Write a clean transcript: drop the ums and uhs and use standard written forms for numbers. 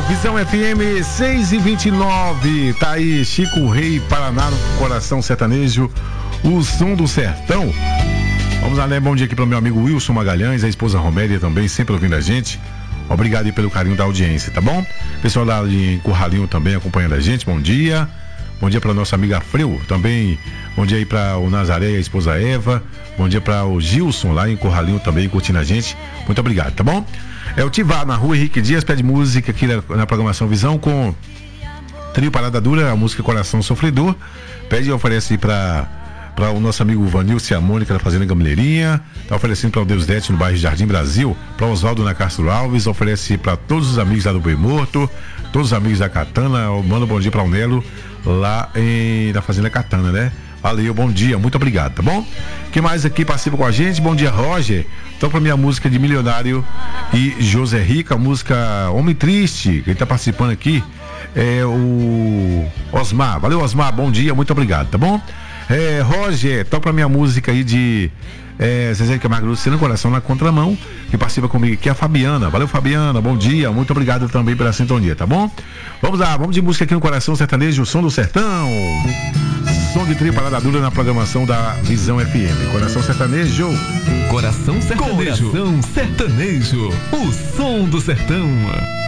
Visão FM 6h29. Tá aí Chico Rei, Paraná, no coração sertanejo, o som do sertão. Vamos lá, né? Bom dia aqui para o meu amigo Wilson Magalhães, a esposa Romélia também, sempre ouvindo a gente. Obrigado aí pelo carinho da audiência, tá bom? Pessoal lá de Curralinho também acompanhando a gente, bom dia. Bom dia para nossa amiga Freu, também. Bom dia aí para o Nazaré e a esposa Eva. Bom dia para o Gilson lá em Curralinho também, curtindo a gente. Muito obrigado, tá bom? É o Tivá na rua Henrique Dias, pede música aqui na programação Visão com Trio Parada Dura, a música Coração Sofredor. Pede e oferece para o nosso amigo Vanilson e a Mônica da Fazenda Gamileirinha. Tá oferecendo para o Deus Dete no bairro Jardim Brasil. Para Oswaldo na Castro Alves. Oferece para todos os amigos lá do Boi Morto, todos os amigos da Catana. Manda um bom dia para o Nelo lá da Fazenda Catana, né? Valeu, bom dia, muito obrigado, tá bom? Quem mais aqui participa com a gente? Bom dia, Roger. Então, pra minha música de Milionário e José Rica, a música Homem Triste, quem tá participando aqui é o Osmar. Valeu, Osmar, bom dia, muito obrigado, tá bom? Roger, toca pra minha música aí de Zezé Camargo Luciano, Coração na Contramão, que participa comigo aqui é a Fabiana. Valeu, Fabiana, bom dia, muito obrigado também pela sintonia, tá bom? Vamos lá, vamos de música aqui no Coração Sertanejo, o som do sertão. Som de Trio Parada Dura na programação da Visão FM. Coração Sertanejo. Coração Sertanejo. Coração Sertanejo. O som do sertão.